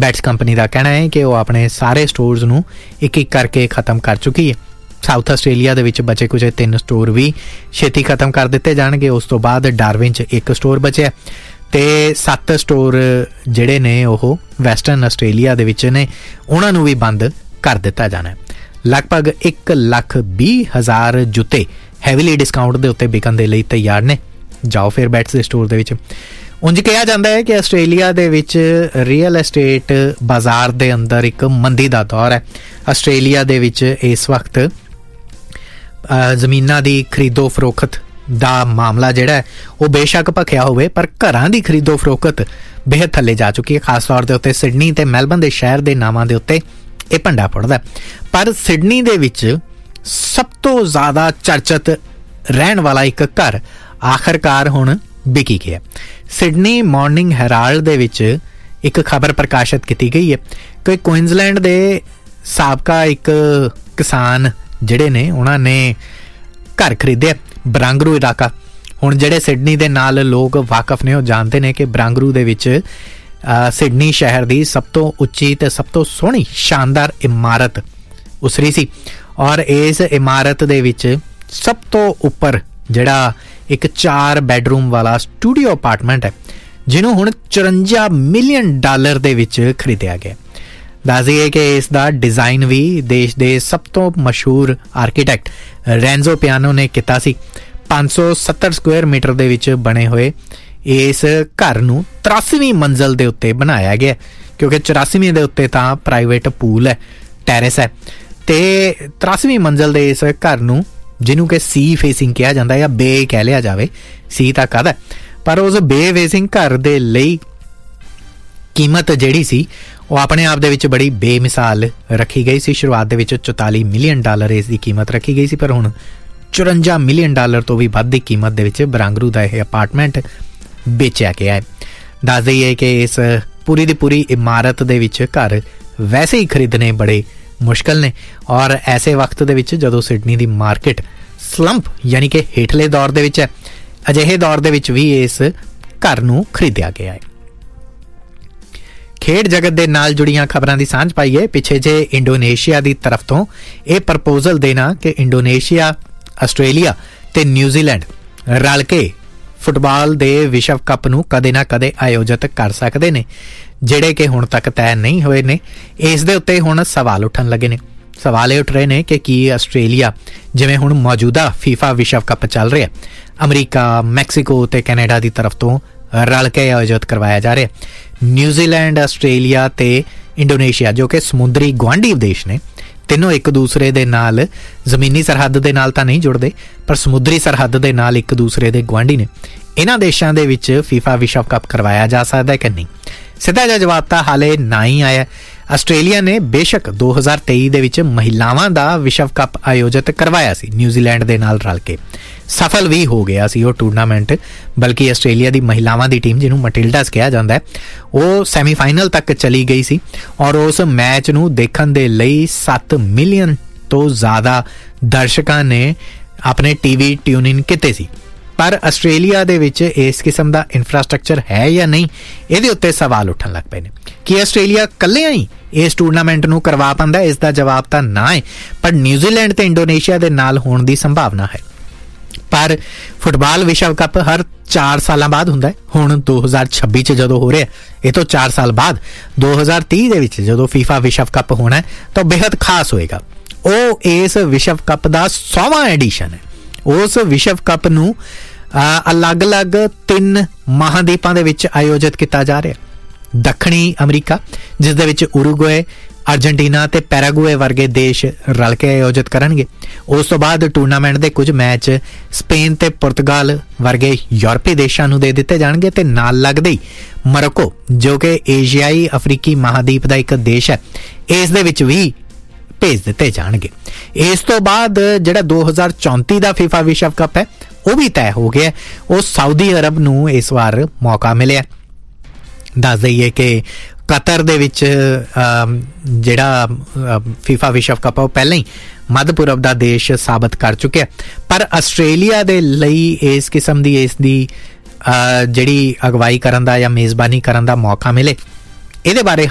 Bats company का कहना है कि वो अपने सारे स्टोर्स नूं एक एक करके खत्म कर चुकी है। साउथ आस्ट्रेलिया दे विच बचे कुछ 3 स्टोर भी छेती खत्म कर दिते जाणगे। उस तो बाद डार्विन च 1 स्टोर बचिਆ ते 7 स्टोर जिहड़े ने ओह वैसटर्न आस्ट्रेलिया दे विच ने, उन्हां नूं भी बंद कर दिता जाना है। लगभग 1,20,000 जुत्ते हैवीली डिस्काउंट दे उत्ते विकण दे लई तैयार ने। जाओ फिर बैट्स दे स्टोर दे विच। उंज कहा जाता है कि आस्ट्रेलिया दे विच रियल एस्टेट बाजार दे अंदर एक मंदी दा दौर है। आस्ट्रेलिया दे विच इस वक्त ਜ਼ਮੀਨਾਂ ਦੀ ਖਰੀਦੋ ਫਰੋਖਤ ਦਾ ਮਾਮਲਾ ਜਿਹੜਾ ਹੈ ਉਹ ਬੇਸ਼ੱਕ ਭਖਿਆ ਹੋਵੇ, ਪਰ ਘਰਾਂ ਦੀ ਖਰੀਦੋ ਫਰੋਖਤ ਬੇਹੱਦ ਥੱਲੇ ਜਾ ਚੁੱਕੀ ਹੈ। ਖਾਸ ਤੌਰ ਦੇ ਉੱਤੇ ਸਿਡਨੀ ਤੇ ਮੈਲਬਨ ਦੇ ਸ਼ਹਿਰ ਦੇ ਨਾਵਾਂ ਦੇ ਉੱਤੇ ਇਹ ਭੰਡਾ ਫੁੱਟਦਾ। ਪਰ ਸਿਡਨੀ ਦੇ ਵਿੱਚ ਸਭ ਤੋਂ ਜ਼ਿਆਦਾ ਚਰਚਿਤ ਰਹਿਣ ਵਾਲਾ ਇੱਕ ਘਰ ਆਖਰਕਾਰ ਹੁਣ ਵਿਕੀ ਗਿਆ। ਸਿਡਨੀ ਮਾਰਨਿੰਗ ਹੈਰਾਲਡ ਦੇ ਵਿੱਚ ਇੱਕ ਖਬਰ ਪ੍ਰਕਾਸ਼ਿਤ ਕੀਤੀ ਗਈ ਹੈ ਕਿ ਕੁਇਨਜ਼ਲੈਂਡ ਦੇ ਸਾਬਕਾ ਇੱਕ ਕਿਸਾਨ ਜਿਹੜੇ ਨੇ ਉਹਨਾਂ ਨੇ ਘਰ ਖਰੀਦਿਆ ਬਰਾਂਗਰੂ ਇਲਾਕਾ। ਹੁਣ ਜਿਹੜੇ ਸਿਡਨੀ ਦੇ ਨਾਲ ਲੋਕ ਵਾਕਫ ਨੇ ਉਹ ਜਾਣਦੇ ਨੇ ਕਿ ਬਰਾਂਗਰੂ ਦੇ ਵਿੱਚ ਸਿਡਨੀ ਸ਼ਹਿਰ ਦੀ ਸਭ ਤੋਂ ਉੱਚੀ ਤੇ ਸਭ ਤੋਂ ਸੋਹਣੀ ਸ਼ਾਨਦਾਰ ਇਮਾਰਤ ਉਸਰੀ ਸੀ, ਔਰ ਇਸ ਇਮਾਰਤ ਦੇ ਵਿੱਚ ਸਭ ਤੋਂ ਉੱਪਰ ਜਿਹੜਾ ਇੱਕ 4 ਬੈਡਰੂਮ ਵਾਲਾ ਸਟੂਡੀਓ ਅਪਾਰਟਮੈਂਟ ਹੈ, ਜਿਹਨੂੰ ਹੁਣ $54 ਮਿਲੀਅਨ ਦੇ ਵਿੱਚ ਖਰੀਦਿਆ ਗਿਆ। ਦੱਸ ਦਈਏ ਕਿ ਇਸ ਦਾ ਡਿਜ਼ਾਈਨ ਵੀ ਦੇਸ਼ ਦੇ ਸਭ ਤੋਂ ਮਸ਼ਹੂਰ ਆਰਕੀਟੈਕਟ ਰੈਂਜ਼ੋ ਪਿਆਨੋ ਨੇ ਕੀਤਾ ਸੀ। 570 ਸਕੁਅਰ ਮੀਟਰ ਦੇ ਵਿੱਚ ਬਣੇ ਹੋਏ ਇਸ ਘਰ ਨੂੰ 83ਵੀਂ ਮੰਜ਼ਲ ਦੇ ਉੱਤੇ ਬਣਾਇਆ ਗਿਆ, ਕਿਉਂਕਿ 84ਵੀਂ ਦੇ ਉੱਤੇ ਤਾਂ ਪ੍ਰਾਈਵੇਟ ਪੂਲ ਹੈ, ਟੈਰੇਸ ਹੈ, ਤੇ 83ਵੀਂ ਮੰਜ਼ਲ ਦੇ ਇਸ ਘਰ ਨੂੰ, ਜਿਹਨੂੰ ਕਿ ਸੀ ਫੇਸਿੰਗ ਕਿਹਾ ਜਾਂਦਾ ਜਾਂ ਬੇ ਕਹਿ ਲਿਆ ਜਾਵੇ, ਸੀ ਤਾਂ ਕਾਹਦਾ, ਪਰ ਉਸ ਬੇ ਫੇਸਿੰਗ ਘਰ ਦੇ ਲਈ ਕੀਮਤ ਜਿਹੜੀ ਸੀ ਉਹ ਆਪਣੇ ਆਪ ਦੇ ਵਿੱਚ ਬੜੀ ਬੇਮਿਸਾਲ ਰੱਖੀ ਗਈ ਸੀ। ਸ਼ੁਰੂਆਤ ਦੇ ਵਿੱਚ $44 ਮਿਲੀਅਨ ਇਸ ਦੀ ਕੀਮਤ ਰੱਖੀ ਗਈ ਸੀ, ਪਰ ਹੁਣ $54 ਮਿਲੀਅਨ ਤੋਂ ਵੀ ਵੱਧ ਦੀ ਕੀਮਤ ਦੇ ਵਿੱਚ ਬਰਾਂਗਰੂ ਦਾ ਇਹ ਅਪਾਰਟਮੈਂਟ ਵੇਚਿਆ ਗਿਆ ਹੈ। ਦੱਸ ਦਈਏ ਕਿ ਇਸ ਪੂਰੀ ਦੀ ਪੂਰੀ ਇਮਾਰਤ ਦੇ ਵਿੱਚ ਘਰ ਵੈਸੇ ਹੀ ਖਰੀਦਣੇ ਬੜੇ ਮੁਸ਼ਕਿਲ ਨੇ, ਔਰ ਐਸੇ ਵਕਤ ਦੇ ਵਿੱਚ ਜਦੋਂ ਸਿਡਨੀ ਦੀ ਮਾਰਕੀਟ ਸਲੰਪ ਯਾਨੀ ਕਿ ਹੇਠਲੇ ਦੌਰ ਦੇ ਵਿੱਚ ਹੈ, ਅਜਿਹੇ ਦੌਰ ਦੇ ਵਿੱਚ ਵੀ ਇਸ ਘਰ ਨੂੰ ਖਰੀਦਿਆ ਗਿਆ ਹੈ। ਖੇਡ ਜਗਤ ਦੇ ਨਾਲ ਜੁੜੀਆਂ ਖਬਰਾਂ ਦੀ ਸਾਂਝ ਪਾਈਏ। ਪਿੱਛੇ ਜੇ ਇੰਡੋਨੇਸ਼ੀਆ ਦੀ ਤਰਫ ਤੋਂ ਇਹ ਪ੍ਰਪੋਜ਼ਲ ਦੇਣਾ ਕਿ ਇੰਡੋਨੇਸ਼ੀਆ, ਆਸਟ੍ਰੇਲੀਆ ਤੇ ਨਿਊਜ਼ੀਲੈਂਡ ਰਲ ਕੇ ਫੁੱਟਬਾਲ ਦੇ ਵਿਸ਼ਵ ਕੱਪ ਨੂੰ ਕਦੇ ਨਾ ਕਦੇ ਆਯੋਜਿਤ ਕਰ ਸਕਦੇ ਨੇ, ਜਿਹੜੇ ਕਿ ਹੁਣ ਤੱਕ ਤੈਅ ਨਹੀਂ ਹੋਏ ਨੇ। ਇਸ ਦੇ ਉੱਤੇ ਹੁਣ ਸਵਾਲ ਉੱਠਣ ਲੱਗੇ ਨੇ। ਸਵਾਲ ਇਹ ਉੱਠ ਰਹੇ ਨੇ ਕਿ ਕੀ ਆਸਟ੍ਰੇਲੀਆ, ਜਿਵੇਂ ਹੁਣ ਮੌਜੂਦਾ ਫੀਫਾ ਵਿਸ਼ਵ ਕੱਪ ਚੱਲ ਰਿਹਾ, ਅਮਰੀਕਾ, ਮੈਕਸੀਕੋ ਤੇ ਕੈਨੇਡਾ ਦੀ ਤਰਫ ਤੋਂ ਰਲ ਕੇ ਆਯੋਜਿਤ ਕਰਵਾਇਆ ਜਾ ਰਿਹਾ, ਨਿਊਜ਼ੀਲੈਂਡ, ਆਸਟ੍ਰੇਲੀਆ ਤੇ ਇੰਡੋਨੇਸ਼ੀਆ ਜੋ ਕਿ ਸਮੁੰਦਰੀ ਗੁਆਂਢੀ ਦੇਸ਼ ਨੇ, ਤਿੰਨੋਂ ਇੱਕ ਦੂਸਰੇ ਦੇ ਨਾਲ ਜ਼ਮੀਨੀ ਸਰਹੱਦ ਦੇ ਨਾਲ ਤਾਂ ਨਹੀਂ ਜੁੜਦੇ, ਪਰ ਸਮੁੰਦਰੀ ਸਰਹੱਦ ਦੇ ਨਾਲ ਇੱਕ ਦੂਸਰੇ ਦੇ ਗੁਆਂਢੀ ਨੇ। ਇਹਨਾਂ ਦੇਸ਼ਾਂ ਦੇ ਵਿੱਚ ਫੀਫਾ ਵਿਸ਼ਵ ਕੱਪ ਕਰਵਾਇਆ ਜਾ ਸਕਦਾ ਹੈ ਕਿ ਨਹੀਂ? ਸਿੱਧਾ ਜਿਹਾ ਜਵਾਬ ਤਾਂ ਹਾਲੇ ਨਾ ਹੀ ਆਇਆ। ਆਸਟ੍ਰੇਲੀਆ ਨੇ ਬੇਸ਼ੱਕ 2023 ਦੇ ਵਿੱਚ ਮਹਿਲਾਵਾਂ ਦਾ ਵਿਸ਼ਵ ਕੱਪ ਆਯੋਜਿਤ ਕਰਵਾਇਆ ਸੀ ਨਿਊਜ਼ੀਲੈਂਡ ਦੇ ਨਾਲ ਰਲ ਕੇ, ਸਫਲ ਵੀ ਹੋ ਗਿਆ ਸੀ ਉਹ ਟੂਰਨਾਮੈਂਟ। ਬਲਕਿ ਆਸਟ੍ਰੇਲੀਆ ਦੀ ਮਹਿਲਾਵਾਂ ਦੀ ਟੀਮ, ਜਿਹਨੂੰ ਮਟਿਲਡਾਸ ਕਿਹਾ ਜਾਂਦਾ ਹੈ, ਉਹ ਸੈਮੀਫਾਈਨਲ ਤੱਕ ਚਲੀ ਗਈ ਸੀ, ਔਰ ਉਸ ਮੈਚ ਨੂੰ ਦੇਖਣ ਦੇ ਲਈ 7 ਮਿਲੀਅਨ ਤੋਂ ਜ਼ਿਆਦਾ ਦਰਸ਼ਕਾਂ ਨੇ ਆਪਣੇ ਟੀਵੀ ਟਿਊਨ ਇਨ ਕੀਤੇ ਸੀ। ਪਰ ਆਸਟ੍ਰੇਲੀਆ ਦੇ ਵਿੱਚ ਇਸ ਕਿਸਮ ਦਾ ਇਨਫਰਾਸਟ੍ਰਕਚਰ ਹੈ ਜਾਂ ਨਹੀਂ, ਇਹਦੇ ਉੱਤੇ ਸਵਾਲ ਉੱਠਣ ਲੱਗ ਪਏ ਨੇ। ਕਿ ਆਸਟ੍ਰੇਲੀਆ ਇਕੱਲਿਆਂ ਹੀ ਇਸ ਟੂਰਨਾਮੈਂਟ ਨੂੰ ਕਰਵਾ ਪਾਉਂਦਾ? ਇਸ ਦਾ ਜਵਾਬ ਤਾਂ ਨਾ ਹੈ, ਪਰ ਨਿਊਜ਼ੀਲੈਂਡ ਤੇ ਇੰਡੋਨੇਸ਼ੀਆ ਦੇ ਨਾਲ ਹੋਣ ਦੀ ਸੰਭਾਵਨਾ ਹੈ। ਪਰ ਫੁੱਟਬਾਲ ਵਿਸ਼ਵ ਕੱਪ ਹਰ 4 ਸਾਲਾਂ ਬਾਅਦ ਹੁੰਦਾ ਹੈ। ਹੁਣ 2026 ਚ ਜਦੋਂ ਹੋ ਰਿਹਾ, ਇਹ ਤੋਂ 4 ਸਾਲ ਬਾਅਦ 2030 ਦੇ ਵਿੱਚ ਜਦੋਂ ਫੀਫਾ ਵਿਸ਼ਵ ਕੱਪ ਹੋਣਾ ਹੈ ਤਾਂ ਬੇਹੱਦ ਖਾਸ ਹੋਏਗਾ। ਉਹ ਇਸ ਵਿਸ਼ਵ ਕੱਪ ਦਾ 100ਵਾਂ ਐਡੀਸ਼ਨ ਹੈ। ਉਸ ਵਿਸ਼ਵ ਕੱਪ ਨੂੰ ਅਲੱਗ-ਅਲੱਗ 3 ਮਹਾਂਦੀਪਾਂ ਦੇ ਵਿੱਚ ਆਯੋਜਿਤ ਕੀਤਾ ਜਾ ਰਿਹਾ। ਦੱਖਣੀ ਅਮਰੀਕਾ, ਜਿਸ ਦੇ ਵਿੱਚ ਉਰੂਗਵੇ, ਅਰਜਨਟੀਨਾ ਤੇ ਪੈਰਾਗੁਏ ਵਰਗੇ ਦੇਸ਼ ਰਲ ਕੇ ਆਯੋਜਿਤ ਕਰਨਗੇ। ਉਸ ਤੋਂ ਬਾਅਦ ਟੂਰਨਾਮੈਂਟ ਦੇ ਕੁਝ ਮੈਚ ਸਪੇਨ ਤੇ ਪੁਰਤਗਾਲ ਵਰਗੇ ਯੂਰਪੀ ਦੇਸ਼ਾਂ ਨੂੰ ਦੇ ਦਿੱਤੇ ਜਾਣਗੇ, ਤੇ ਨਾਲ ਲੱਗਦੇ ਹੀ ਮੋਰੋਕੋ, ਜੋ ਕਿ ਏਸ਼ੀਆਈ ਅਫਰੀਕੀ ਮਹਾਦੀਪ ਦਾ ਇੱਕ ਦੇਸ਼ ਹੈ, ਇਸ ਦੇ ਵਿੱਚ ਵੀ ਭੇਜ ਦਿੱਤੇ ਜਾਣਗੇ। ਇਸ ਤੋਂ ਬਾਅਦ ਜਿਹੜਾ 2034 ਦਾ ਫੀਫਾ ਵਿਸ਼ਵ ਕੱਪ ਹੈ ਉਹ ਵੀ ਤੈਅ ਹੋ ਗਿਆ। ਉਹ ਸਾਊਦੀ ਅਰਬ ਨੂੰ ਇਸ ਵਾਰ ਮੌਕਾ ਮਿਲਿਆ। ਦੱਸ ਦਈਏ ਕਿ ਕਤਰ ਦੇ ਵਿੱਚ ਜਿਹੜਾ ਫੀਫਾ ਵਿਸ਼ਵ ਕੱਪ ਉਹ ਪਹਿਲਾਂ ਹੀ ਮੱਧ ਪੂਰਬ ਦਾ ਦੇਸ਼ ਸਾਬਤ ਕਰ ਚੁੱਕਿਆ। ਪਰ ਆਸਟ੍ਰੇਲੀਆ ਦੇ ਲਈ ਇਸ ਕਿਸਮ ਦੀ ਇਸ ਦੀ ਜਿਹੜੀ ਅਗਵਾਈ ਕਰਨ ਦਾ ਜਾਂ ਮੇਜ਼ਬਾਨੀ ਕਰਨ ਦਾ ਮੌਕਾ ਮਿਲੇ, ਇਹਦੇ ਬਾਰੇ